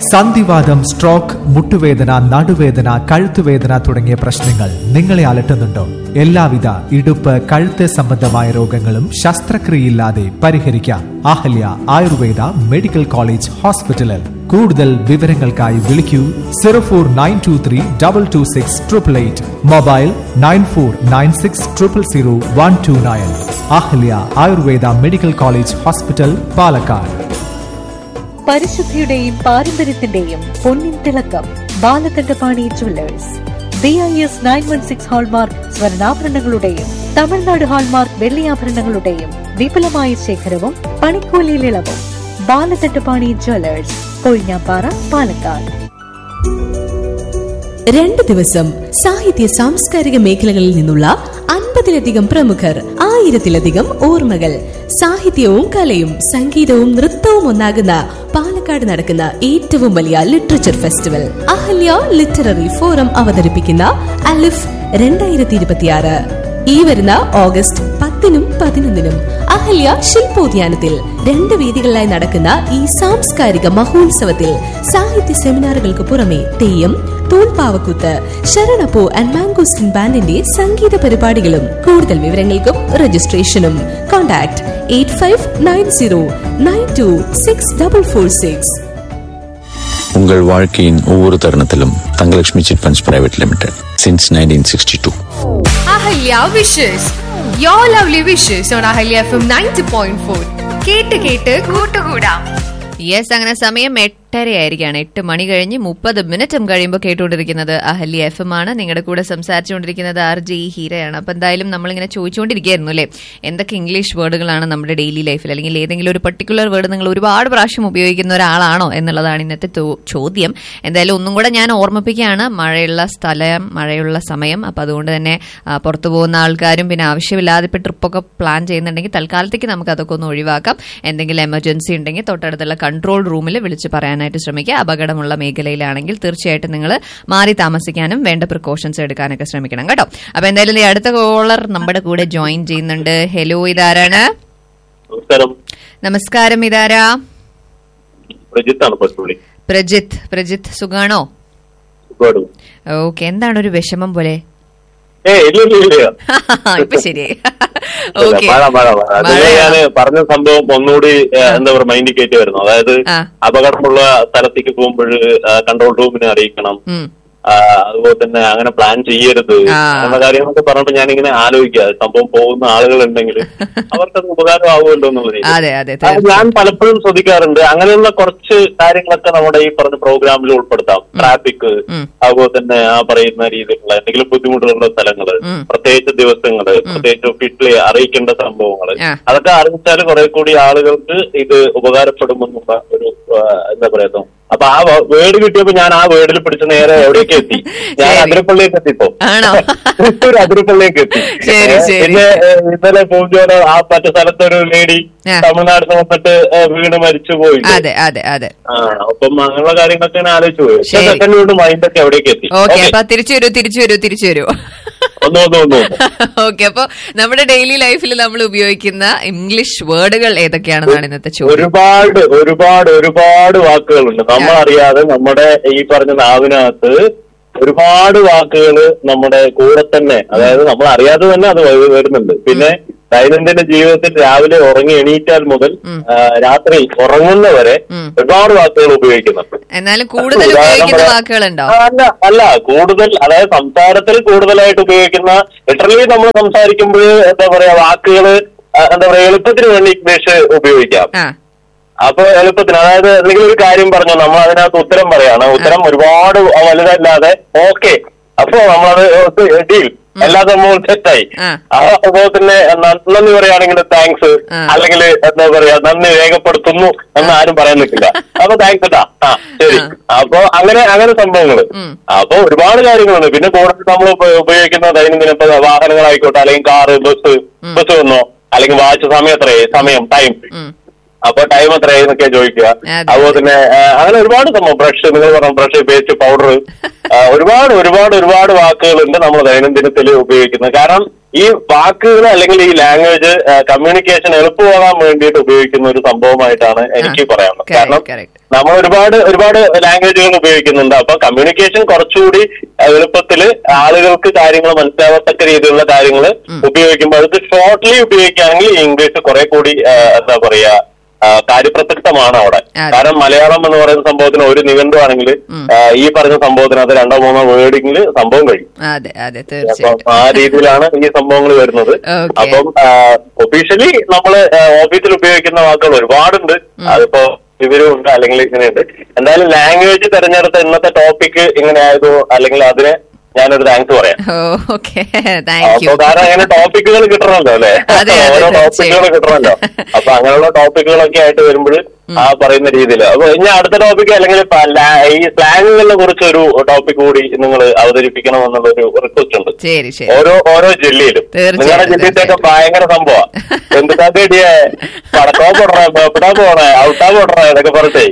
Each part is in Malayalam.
സന്ധിവാതം, സ്ട്രോക്ക്, മുട്ടുവേദന, നടുവേദന, കഴുത്തുവേദന തുടങ്ങിയ പ്രശ്നങ്ങൾ നിങ്ങളെ അലട്ടുന്നുണ്ടോ? എല്ലാവിധ ഇടുപ്പ്, കഴുത്ത് സംബന്ധമായ രോഗങ്ങളും ശസ്ത്രക്രിയയില്ലാതെ പരിഹരിക്കാം. അഹല്യ ആയുർവേദ മെഡിക്കൽ കോളേജ് ഹോസ്പിറ്റലിൽ. കൂടുതൽ വിവരങ്ങൾക്കായി വിളിക്കൂ 0492326888. Mobile 9496000129. Ahalya Ayurveda medical college hospital, Palakkad. പരിശുദ്ധിയുടെയും പാരമ്പര്യത്തിന്റെയും പൊന്നിൻ തിളക്കം Balakandapani Jewellers. BIS 916 hallmark സ്വർണ്ണാഭരണങ്ങളുടെയും Tamil Nadu hallmark വെള്ളിയാഭരണങ്ങളുടെയും വിപുലമായ ശേഖരവും പണിക്കൂലിയിൽ ഇളവും. ബാലകണ്ഠപാണി ജ്വല്ലേഴ്സ്, കൊഴിഞ്ഞാപ്പാറ, പാലക്കാട്. 2 ദിവസം സാഹിത്യ സാംസ്കാരിക മേഖലകളിൽ നിന്നുള്ള 50-ലധികം പ്രമുഖർ, 1000-ലധികം ഓർമ്മകൾ. സാഹിത്യവും കലയും സംഗീതവും നൃത്തവും ഒന്നാകുന്ന പാലക്കാട് നടക്കുന്ന ഏറ്റവും വലിയ literature festival Ahalya literary forum അവതരിപ്പിക്കുന്ന അലിഫ് 2026 ഈ വരുന്ന ഓഗസ്റ്റ് 10-നും 11-നും അഹല്യ ശില്പോദ്യാനത്തിൽ 2 വേദികളിലായി നടക്കുന്ന ഈ സാംസ്കാരിക മഹോത്സവത്തിൽ സാഹിത്യ സെമിനാറുകൾക്ക് പുറമെ തെയ്യം, തൂൺപാവക്കൂത്ത്, ശരണപ്പൂ ആൻഡ് മാംഗോസ്റ്റിൻ ബാൻഡിന്റെ സംഗീത പരിപാടികളും. കൂടുതൽ വിവരങ്ങൾക്കും രജിസ്ട്രേഷനും കോൺടാക്ട് 8590926446. உங்கள் வாழ்க்கையின் ஒவ்வொரு தருணத்திலும் Thangalakshmi chit funds private limited since 1962. Ahalya wishes your lovely wishes on Ahalya FM 90.4. കേട്ട് കൂട്ടുകൂടാം. യെസ്, അങ്ങനെ സമയം 8:30 8 മണി കഴിഞ്ഞ് 30 കഴിയുമ്പോൾ കേട്ടുകൊണ്ടിരിക്കുന്നത് അഹല്യ FM ആണ്. നിങ്ങളുടെ കൂടെ സംസാരിച്ചുകൊണ്ടിരിക്കുന്നത് RJ ഹീരയാണ്. അപ്പൊ എന്തായാലും നമ്മളിങ്ങനെ ചോദിച്ചുകൊണ്ടിരിക്കുകയായിരുന്നു അല്ലേ, എന്തൊക്കെ ഇംഗ്ലീഷ് വേർഡുകളാണ് നമ്മുടെ ഡെയിലി ലൈഫിൽ, അല്ലെങ്കിൽ ഏതെങ്കിലും ഒരു പർട്ടിക്കുലർ വേർഡ് നിങ്ങൾ ഒരുപാട് പ്രാവശ്യം ഉപയോഗിക്കുന്ന ഒരാളാണോ എന്നുള്ളതാണ് ഇന്നത്തെ ചോദ്യം. എന്തായാലും ഒന്നും കൂടെ ഞാൻ ഓർമ്മിപ്പിക്കുകയാണ്, മഴയുള്ള സ്ഥലം, മഴയുള്ള സമയം. അപ്പൊ അതുകൊണ്ട് തന്നെ പുറത്തു പോകുന്ന ആൾക്കാരും പിന്നെ ആവശ്യമില്ലാതെ ഇപ്പൊ ട്രിപ്പൊക്കെ പ്ലാൻ ചെയ്യുന്നുണ്ടെങ്കിൽ തൽക്കാലത്തേക്ക് നമുക്ക് അതൊക്കെ ഒന്ന് ഒഴിവാക്കാം. എന്തെങ്കിലും എമർജൻസി ഉണ്ടെങ്കിൽ തൊട്ടടുത്തുള്ള കൺട്രോൾ റൂമിൽ വിളിച്ച് പറയാനായിട്ട് ശ്രമിക്കുക. അപകടമുള്ള മേഖലയിലാണെങ്കിൽ തീർച്ചയായിട്ടും നിങ്ങൾ മാറി താമസിക്കാനും വേണ്ട പ്രിക്കോഷൻസ് എടുക്കാനൊക്കെ ശ്രമിക്കണം കേട്ടോ. അപ്പൊ എന്തായാലും അടുത്ത കോളർ നമ്മുടെ കൂടെ ജോയിൻ ചെയ്യുന്നുണ്ട്. ഹലോ, ഇതാരാണ്? നമസ്കാരം, ഇതാരാ? പ്രജിത്ത്, സുഖാണോ? ഓക്കെ, എന്താണ് ഒരു വിഷമം പോലെ? ഇപ്പൊ ശരിയായി. ഞാൻ പറഞ്ഞ സംഭവം ഒന്നുകൂടി എന്താ പറയുക മൈൻഡിൽ കയറ്റി വരുന്നു. അതായത് അപകടമുള്ള സ്ഥലത്തേക്ക് പോകുമ്പോൾ കൺട്രോൾ റൂമിനെ അറിയിക്കണം, അതുപോലെ തന്നെ അങ്ങനെ പ്ലാൻ ചെയ്യരുത് എന്ന കാര്യങ്ങളൊക്കെ പറഞ്ഞപ്പോ ഞാനിങ്ങനെ ആലോചിക്കുക, സംഭവം പോകുന്ന ആളുകളുണ്ടെങ്കിൽ അവർക്കത് ഉപകാരമാവുമല്ലോ എന്നുള്ളത് ഞാൻ പലപ്പോഴും ശ്രദ്ധിക്കാറുണ്ട്. അങ്ങനെയുള്ള കുറച്ച് കാര്യങ്ങളൊക്കെ നമ്മുടെ ഈ പറഞ്ഞ പ്രോഗ്രാമിൽ ഉൾപ്പെടുത്താം. ട്രാഫിക്, അതുപോലെ തന്നെ ആ പറയുന്ന രീതിയിലുള്ള എന്തെങ്കിലും ബുദ്ധിമുട്ടുള്ള സ്ഥലങ്ങള്, പ്രത്യേകിച്ച് ദിവസങ്ങള്, പ്രത്യേകിച്ച് ഒഫീഷ്യലി അറിയിക്കേണ്ട സംഭവങ്ങള്, അതൊക്കെ അറിയിച്ചാൽ കുറെ കൂടി ആളുകൾക്ക് ഇത് ഉപകാരപ്പെടുമെന്നുള്ള ഒരു എന്താ പറയുക. അപ്പൊ ആ വേർഡ് കിട്ടിയപ്പോ ഞാൻ ആ വേർഡിൽ പിടിച്ച് നേരെ എവിടേക്ക് എത്തി, ഞാൻ അതിരപ്പള്ളിയൊക്കെ എത്തിപ്പോ തൃശ്ശൂർ അതിരപ്പള്ളിയൊക്കെ എത്തി. പിന്നെ ഇന്നലെ പോകുമ്പോൾ ആ മറ്റു സ്ഥലത്തൊരു ലേഡി തമിഴ്നാട് സമയത്ത് വീണ് മരിച്ചുപോയി. അപ്പം അങ്ങനെയുള്ള കാര്യങ്ങളൊക്കെ ഞാൻ ആലോചിച്ചു പോയി. സെക്കൻഡ് കൊണ്ട് മൈൻഡൊക്കെ എവിടേക്ക് എത്തി. തിരിച്ചു വരൂ. ഓക്കെ, അപ്പൊ നമ്മുടെ ഡെയിലി ലൈഫിൽ നമ്മൾ ഉപയോഗിക്കുന്ന ഇംഗ്ലീഷ് വേർഡുകൾ ഏതൊക്കെയാണെന്നാണ് ഇന്നത്തെ ചോദ്യം. ഒരുപാട് വാക്കുകളുണ്ട്. നമ്മളറിയാതെ നമ്മുടെ ഈ പറഞ്ഞ നാവിനകത്ത് ഒരുപാട് വാക്കുകൾ നമ്മുടെ കൂടെ തന്നെ, അതായത് നമ്മൾ അറിയാതെ തന്നെ അത് വരുന്നുണ്ട്. പിന്നെ ദൈനംദിന ജീവിതത്തിൽ രാവിലെ ഉറങ്ങി എണീറ്റാൽ മുതൽ രാത്രി ഉറങ്ങുന്നവരെ ഒരുപാട് വാക്കുകൾ ഉപയോഗിക്കുന്നുണ്ട്. എന്നാലും കൂടുതൽ ഉപയോഗിക്കുന്ന വാക്കുകളുണ്ടോ? അല്ല, കൂടുതൽ, അതായത് സംസാരത്തിൽ കൂടുതലായിട്ട് ഉപയോഗിക്കുന്ന, ലിറ്ററലി നമ്മൾ സംസാരിക്കുമ്പോൾ എന്താ പറയാ വാക്കുകൾ എന്താ പറയാ എളുപ്പത്തിന് വേണ്ടി ഇംഗ്ലീഷ് ഉപയോഗിക്കാം. അപ്പൊ എളുപ്പത്തിന്, അതായത് എന്തെങ്കിലും ഒരു കാര്യം പറഞ്ഞു നമ്മൾ അതിനകത്ത് ഉത്തരം പറയാണ്, ഉത്തരം ഒരുപാട് വലുതല്ലാതെ ഓക്കെ, അപ്പൊ നമ്മളത് ഡീൽ, എല്ലാ സംഭവവും സെറ്റായി. അതുപോലെ തന്നെ നന്ദി പറയുകയാണെങ്കിൽ താങ്ക്സ്, അല്ലെങ്കിൽ എന്താ പറയാ നന്ദി രേഖപ്പെടുത്തുന്നു എന്ന് ആരും പറയാൻ നിൽക്കില്ല. അപ്പൊ താങ്ക്സ് ഇട്ടാ ശരി. അപ്പൊ അങ്ങനെ സംഭവങ്ങള്. അപ്പൊ ഒരുപാട് കാര്യങ്ങളുണ്ട്. പിന്നെ കൂടുതൽ നമ്മൾ ഉപയോഗിക്കുന്ന ദൈനംദിന വാഹനങ്ങളായിക്കോട്ടെ, അല്ലെങ്കിൽ കാറ്, ബസ് വന്നോ, അല്ലെങ്കിൽ വാച്ച് സമയം ടൈം, അപ്പൊ ടൈം എത്രയാന്നൊക്കെ ചോദിക്കുക. അതുപോലെ തന്നെ അങ്ങനെ ഒരുപാട് സംഭവം, ബ്രഷ്, നിങ്ങൾ പറഞ്ഞ ബ്രഷ്, പേസ്റ്റ്, പൗഡർ, ഒരുപാട് വാക്കുകളുണ്ട് നമ്മൾ ദൈനംദിനത്തിൽ ഉപയോഗിക്കുന്നത്. കാരണം ഈ വാക്കുകൾ അല്ലെങ്കിൽ ഈ ലാംഗ്വേജ് കമ്മ്യൂണിക്കേഷൻ എളുപ്പമാകാൻ വേണ്ടിയിട്ട് ഉപയോഗിക്കുന്ന ഒരു സംഭവമായിട്ടാണ് എനിക്ക് പറയാനുള്ളത്. കാരണം നമ്മൾ ഒരുപാട് ലാംഗ്വേജുകൾ ഉപയോഗിക്കുന്നുണ്ട്. അപ്പൊ കമ്മ്യൂണിക്കേഷൻ കുറച്ചുകൂടി എളുപ്പത്തില് ആളുകൾക്ക് കാര്യങ്ങൾ മനസ്സിലാവത്തക്ക രീതിയിലുള്ള കാര്യങ്ങൾ ഉപയോഗിക്കുമ്പോൾ അത് ഷോർട്ട്ലി ഉപയോഗിക്കുകയാണെങ്കിൽ ഇംഗ്ലീഷ് കുറെ കൂടി എന്താ പറയാ കാര്യപ്രസക്തമാണ് അവിടെ. കാരണം മലയാളം എന്ന് പറയുന്ന സംഭവത്തിന് ഒരു നിഘണ്ടു ആണെങ്കിൽ ഈ പറഞ്ഞ സംഭവത്തിനകത്ത് 2-3 വേർഡിങ്ങില് സംഭവം കഴിയും. അപ്പം ആ രീതിയിലാണ് ഈ സംഭവങ്ങൾ വരുന്നത്. അപ്പം ഒഫീഷ്യലി നമ്മള് ഓഫീസിൽ ഉപയോഗിക്കുന്ന വാക്കുകൾ ഒരുപാടുണ്ട്. അതിപ്പോ ഇവരും ഉണ്ട്, അല്ലെങ്കിൽ ഇങ്ങനെയുണ്ട്. എന്തായാലും ലാംഗ്വേജ് തെരഞ്ഞെടുത്ത ഇന്നത്തെ ടോപ്പിക് ഇങ്ങനെ ആയതോ അല്ലെങ്കിൽ അതിന് ഞാനൊരു താങ്ക്സ് പറയാം. കാരണം അങ്ങനെ ടോപ്പിക്കുകൾ കിട്ടണമല്ലോ അല്ലെ, ഓരോ ടോപ്പിക്കുകൾ കിട്ടണമല്ലോ. അപ്പൊ അങ്ങനെയുള്ള ടോപ്പിക്കുകളൊക്കെ ആയിട്ട് വരുമ്പോൾ ആ പറയുന്ന രീതിയിൽ. അപ്പൊ ഇനി അടുത്ത ടോപ്പിക് അല്ലെങ്കിൽ ഈ സ്ലാങ്ങുകളെ കുറിച്ച് ഒരു ടോപ്പിക് കൂടി നിങ്ങൾ അവതരിപ്പിക്കണം എന്നുള്ളൊരു റിക്വസ്റ്റ് ഉണ്ട്. ഓരോ ജില്ലയിലും നിങ്ങളുടെ ജില്ലയിലൊക്കെ ഭയങ്കര സംഭവം എന്തൊക്കെ പടക്കോ പോടണേ, ബപ്പിടാ പോണേ, ഔട്ടാ പോടണേ എന്നൊക്കെ പറഞ്ഞേ.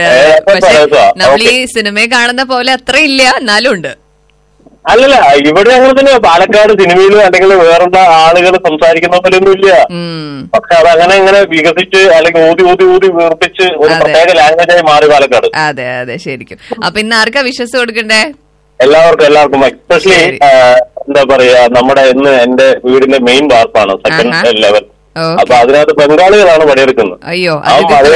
സിനിമയെ കാണുന്ന പോലെ അത്ര ഇല്ല, എന്നാലും ഉണ്ട്. അല്ലല്ല, ഇവിടെ അങ്ങനെ തന്നെ പാലക്കാട് സിനിമയിലും അല്ലെങ്കിൽ വേറെന്താ ആളുകൾ സംസാരിക്കുന്ന പോലെയൊന്നും ഇല്ല. പക്ഷെ അതങ്ങനെ ഇങ്ങനെ വികസിച്ച് അല്ലെങ്കിൽ ഊതി വീർപ്പിച്ച് ഒരു പ്രത്യേക ലാംഗ്വേജായി മാറി പാലക്കാട്. അതെ അതെ, ശരിക്കും. അപ്പൊ ഇന്ന് ആർക്കാ വിശ്വസ് കൊടുക്കണ്ടേ? എല്ലാവർക്കും എസ്പെഷ്യലി എന്താ പറയാ, നമ്മുടെ ഇന്ന് എന്റെ വീടിന്റെ മെയിൻ വാർപ്പാണ്, സെക്കൻഡ് ലെവൽ. അപ്പൊ അതിനകത്ത് ബംഗാളികളാണ് പണിയെടുക്കുന്നത്. ആ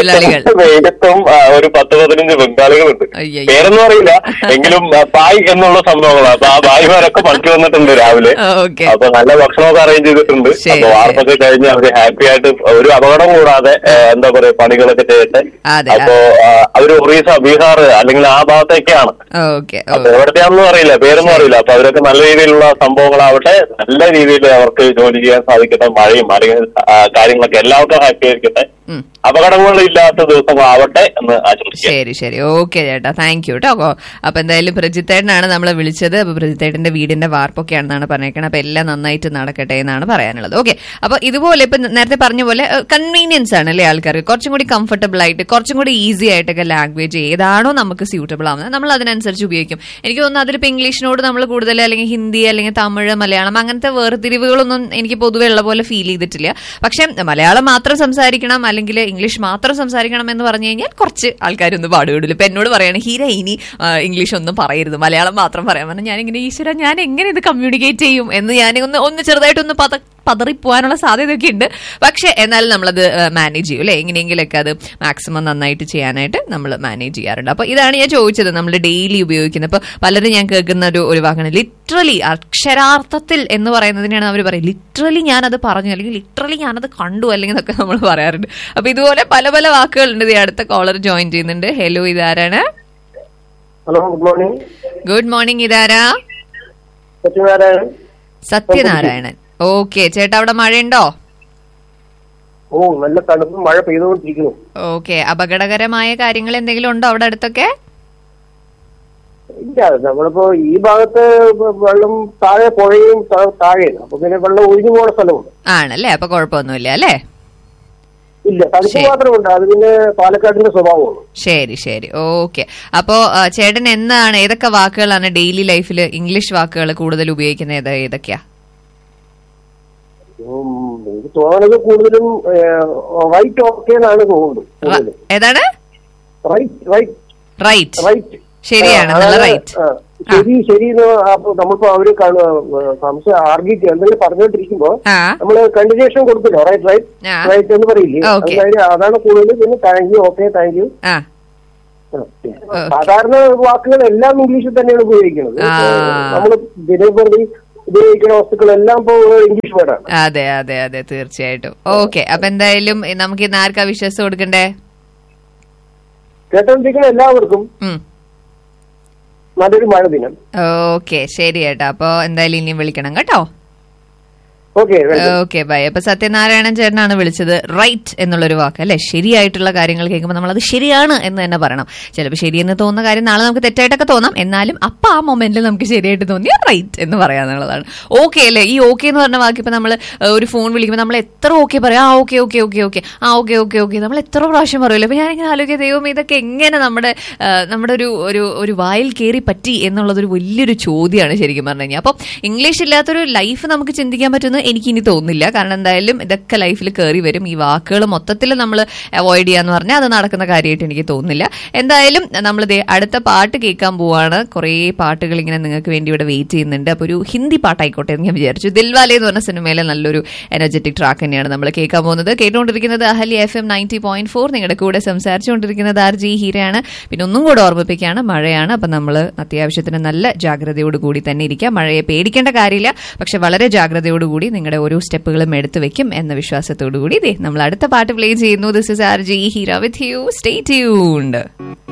വെയിലത്തും ഒരു 10-15 ബംഗാളികളുണ്ട്. പേരൊന്നും അറിയില്ല, എങ്കിലും ബായ് എന്നുള്ള സംഭവങ്ങളാണ്. അപ്പൊ ആ ബായിമാരൊക്കെ പണിക്ക് വന്നിട്ടുണ്ട് രാവിലെ. അപ്പൊ നല്ല ഭക്ഷണമൊക്കെ അറേഞ്ച് ചെയ്തിട്ടുണ്ട്. അപ്പൊ വാർപ്പൊക്കെ കഴിഞ്ഞ് അവര് ഹാപ്പി ആയിട്ട് ഒരു അപകടം കൂടാതെ എന്താ പറയാ പണികളൊക്കെ ചെയ്യട്ടെ. അപ്പൊ അവര് ഒറീസ, ബീഹാർ അല്ലെങ്കിൽ ആ ഭാഗത്തേക്കാണ്. അപ്പൊ എവിടത്തെയാണെന്നും അറിയില്ല, പേരൊന്നും അറിയില്ല. അപ്പൊ അവരൊക്കെ നല്ല രീതിയിലുള്ള സംഭവങ്ങളാവട്ടെ, നല്ല രീതിയിൽ അവർക്ക് ജോലി ചെയ്യാൻ സാധിക്കട്ടെ. മഴയും അല്ലെങ്കിൽ കാര്യങ്ങളൊക്കെ എല്ലാവർക്കും ഹാപ്പി ആയിരിക്കട്ടെ, അപകടങ്ങളില്ലാത്ത ദിവസങ്ങളാവട്ടെ എന്ന് ആശംസിക്കാം. ശരി, ഓക്കെ ചേട്ടാ, താങ്ക് യു കേട്ടോ. അപ്പൊ എന്തായാലും പ്രജിത്തേട്ടനാണ് നമ്മളെ വിളിച്ചത്. അപ്പൊ പ്രജിത്തേട്ടന്റെ വീടിന്റെ വാർപ്പൊക്കെയാണെന്നാണ് പറഞ്ഞേക്കുന്നത്. അപ്പൊ എല്ലാം നന്നായിട്ട് നടക്കട്ടെ എന്നാണ് പറയാനുള്ളത്. ഓക്കെ, അപ്പൊ ഇതുപോലെ ഇപ്പൊ നേരത്തെ പറഞ്ഞ പോലെ കൺവീനിയൻസ് ആണ് അല്ലേ ആൾക്കാർക്ക്, കുറച്ചും കൂടി കംഫർട്ടബിൾ ആയിട്ട്, കുറച്ചും കൂടി ഈസി ആയിട്ടൊക്കെ ലാംഗ്വേജ് ഏതാണോ നമുക്ക് സ്യൂട്ടബിൾ ആവുന്നത് നമ്മൾ അതിനനുസരിച്ച് ഉപയോഗിക്കും. എനിക്ക് തോന്നുന്നു അതിലിപ്പോ ഇംഗ്ലീഷിനോട് നമ്മൾ കൂടുതൽ അല്ലെങ്കിൽ ഹിന്ദി അല്ലെങ്കിൽ തമിഴ്, മലയാളം അങ്ങനത്തെ വേർതിരിവുകളൊന്നും എനിക്ക് പൊതുവെ ഉള്ള പോലെ ഫീൽ ചെയ്തിട്ടില്ല. പക്ഷെ മലയാളം മാത്രം സംസാരിക്കണം അല്ലെങ്കിൽ ഇംഗ്ലീഷ് മാത്രം സംസാരിക്കണം എന്ന് പറഞ്ഞു കഴിഞ്ഞാൽ കുറച്ച് ആൾക്കാരൊന്നും പാടുപെടില്ല. ഇപ്പൊ എന്നോട് പറയാണ്, ഹീര ഇനി ഇംഗ്ലീഷ് ഒന്നും പറയരുത്, മലയാളം മാത്രം പറയാൻ പറഞ്ഞാൽ ഞാനിങ്ങനെ ഈശ്വര ഞാൻ എങ്ങനെ ഇത് കമ്മ്യൂണിക്കേറ്റ് ചെയ്യും എന്ന് ഞാൻ ഒന്ന് ചെറുതായിട്ടൊന്ന് പതറിപ്പോവാനുള്ള സാധ്യതയൊക്കെ ഉണ്ട്. പക്ഷെ എന്നാലും നമ്മളത് മാനേജ് ചെയ്യും അല്ലെ, എങ്ങനെയെങ്കിലൊക്കെ അത് മാക്സിമം നന്നായിട്ട് ചെയ്യാനായിട്ട് നമ്മൾ മാനേജ് ചെയ്യാറുണ്ട്. അപ്പൊ ഇതാണ് ഞാൻ ചോദിച്ചത്, നമ്മൾ ഡെയിലി ഉപയോഗിക്കുന്നത്. ഇപ്പൊ പലരും ഞാൻ കേൾക്കുന്ന ഒരു വാക്കാണ് ലിറ്ററലി, അക്ഷരാർത്ഥത്തിൽ എന്ന് പറയുന്നതിനാണ് അവർ പറയും. ലിറ്ററലി ഞാനത് പറഞ്ഞു, അല്ലെങ്കിൽ ലിറ്ററലി ഞാനത് കണ്ടു, അല്ലെങ്കിൽ എന്നൊക്കെ നമ്മൾ പറയാറുണ്ട്. അപ്പൊ ഇതുപോലെ പല പല വാക്കുകളുണ്ട്. അടുത്ത കോളർ ജോയിൻ ചെയ്യുന്നുണ്ട്. ഹലോ, ഇതാരാണ്? Hello, good morning. Good morning, ഇതാരാ? സത്യനാരായണൻ. ഓക്കെ ചേട്ടാ, അവിടെ മഴയുണ്ടോ? ഓ, നല്ല തണുപ്പ്, മഴ പെയ്തുകൊണ്ടിരിക്കുന്നു. ഓക്കെ, അപകടകരമായ കാര്യങ്ങൾ എന്തെങ്കിലും ഉണ്ടോ അവിടെ അടുത്തൊക്കെ? ഇല്ല, നമ്മളിപ്പോ ഈ ഭാഗത്ത് വെള്ളം താഴെ, പുഴയും താഴെയാണ്. അപ്പൊ പിന്നെ വെള്ളം ഒഴിഞ്ഞു പോകുന്ന സ്ഥലമുണ്ട്. ആണല്ലേ, അപ്പൊ കുഴപ്പമൊന്നുമില്ല അല്ലേ? ഇല്ല, തണുപ്പ് മാത്രമുണ്ട്. അത് പിന്നെ പാലക്കാടിന്റെ സ്വഭാവമാണ്. ശരി, ഓക്കെ. അപ്പോ ചേട്ടൻ എന്താണ്, ഏതൊക്കെ വാക്കുകളാണ് ഡെയിലി ലൈഫിൽ ഇംഗ്ലീഷ് വാക്കുകൾ കൂടുതൽ ഉപയോഗിക്കുന്നത്? ഏതൊക്കെയാ? എനിക്ക് തോന്നുന്നത് കൂടുതലും റൈറ്റ് ഓക്കെ എന്നാണ് തോന്നുന്നത്. ഏതാണ്? റൈറ്റ് ശരിയാണ്, ശരി. നമ്മളിപ്പോ അവര് സംശയം ആർഗ്യ എന്തെങ്കിലും പറഞ്ഞോണ്ടിരിക്കുമ്പോ നമ്മള് കണ്ടിന്യൂഷൻ കൊടുക്കില്ല, റൈറ്റ് എന്ന് പറയില്ലേ, അതാണ് കൂടുതൽ. പിന്നെ thank you, okay, thank you. സാധാരണ വാക്കുകൾ എല്ലാം ഇംഗ്ലീഷിൽ തന്നെയാണ് ഉപയോഗിക്കുന്നത്. നമ്മള് ദിനപ്രതി ഉപയോഗിക്കുന്ന വസ്തുക്കളെല്ലാം ഇപ്പോ ഇംഗ്ലീഷ് വേർഡാണ്. അതെ, തീർച്ചയായിട്ടും. ഓക്കെ, അപ്പൊ എന്തായാലും നമുക്ക് ഇന്ന് ആർക്കാ വിശ്വാസം കൊടുക്കണ്ടേ? കേട്ടോണ്ടിരിക്കുന്ന എല്ലാവർക്കും നല്ലൊരു മഴ ദിനം. ഓക്കെ, ശരി ചേട്ടാ. അപ്പൊ എന്തായാലും ഇനിയും വിളിക്കണം കേട്ടോ. Okay, by. അപ്പൊ സത്യനാരായണൻ ചേട്ടനാണ് വിളിച്ചത്. റൈറ്റ് എന്നുള്ളൊരു വാക്ക് അല്ലെ, ശരിയായിട്ടുള്ള കാര്യങ്ങൾ കേൾക്കുമ്പോൾ നമ്മൾ അത് ശരിയാണ് എന്ന് തന്നെ പറയണം. ചിലപ്പോൾ ശരിയെന്ന് തോന്നുന്ന കാര്യം നാളെ നമുക്ക് തെറ്റായിട്ടൊക്കെ തോന്നാം, എന്നാലും അപ്പൊ ആ മൊമെന്റിൽ നമുക്ക് ശരിയായിട്ട് തോന്നിയ റൈറ്റ് എന്ന് പറയാന്നുള്ളതാണ്. ഓക്കെ അല്ലെ? ഈ ഓക്കെ എന്ന് പറഞ്ഞ വാക്ക് ഇപ്പൊ നമ്മൾ ഒരു ഫോൺ വിളിക്കുമ്പോൾ നമ്മൾ എത്ര ഓക്കെ പറയാം, ഓക്കെ നമ്മൾ എത്ര പ്രാവശ്യം പറയുമല്ലോ. അപ്പൊ ഞാനിങ്ങനെ ആലോചിക്കുക, ദൈവം ഇതൊക്കെ എങ്ങനെ നമ്മുടെ ഒരു വായിൽ കയറി പറ്റി എന്നുള്ളതൊരു വലിയൊരു ചോദ്യമാണ് ശരിക്കും പറഞ്ഞു കഴിഞ്ഞാൽ. അപ്പം ഇംഗ്ലീഷ് ഇല്ലാത്തൊരു ലൈഫ് നമുക്ക് ചിന്തിക്കാൻ പറ്റുന്നത് എനിക്കിനി തോന്നുന്നില്ല. കാരണം എന്തായാലും ഇതൊക്കെ ലൈഫിൽ കയറി വരും. ഈ വാക്കുകൾ മൊത്തത്തിൽ നമ്മൾ അവോയ്ഡ് ചെയ്യാന്ന് പറഞ്ഞാൽ അത് നടക്കുന്ന കാര്യമായിട്ട് എനിക്ക് തോന്നുന്നില്ല. എന്തായാലും നമ്മൾ അടുത്ത പാട്ട് കേൾക്കാൻ പോവാണ്. കുറേ പാട്ടുകൾ ഇങ്ങനെ നിങ്ങൾക്ക് വേണ്ടി ഇവിടെ വെയിറ്റ് ചെയ്യുന്നുണ്ട്. അപ്പോൾ ഒരു ഹിന്ദി പാട്ടായിക്കോട്ടെ എന്ന് ഞാൻ വിചാരിച്ചു. ദിൽവാലെ എന്ന് പറഞ്ഞ സിനിമയിലെ നല്ലൊരു എനർജറ്റിക് ട്രാക്ക് തന്നെയാണ് നമ്മൾ കേൾക്കാൻ പോകുന്നത്. കേട്ടുകൊണ്ടിരിക്കുന്നത് അഹല്യ FM 90.4. നിങ്ങളുടെ കൂടെ സംസാരിച്ചുകൊണ്ടിരിക്കുന്നത് RJ ഹീരയാണ്. പിന്നെ ഒന്നും കൂടെ ഓർമ്മിപ്പിക്കുകയാണ്, മഴയാണ്. അപ്പം നമ്മൾ അത്യാവശ്യത്തിന് നല്ല ജാഗ്രതയോട് കൂടി തന്നെ ഇരിക്കുക. മഴയെ പേടിക്കേണ്ട കാര്യമില്ല, പക്ഷെ വളരെ ജാഗ്രതയോടുകൂടി നിങ്ങളുടെ ഓരോ സ്റ്റെപ്പുകളും എടുത്തു വെക്കും എന്ന വിശ്വാസത്തോടു കൂടി നമ്മൾ അടുത്ത പാട്ട് പ്ലേ ചെയ്യുന്നു. This is RJ Heera with you. Stay tuned.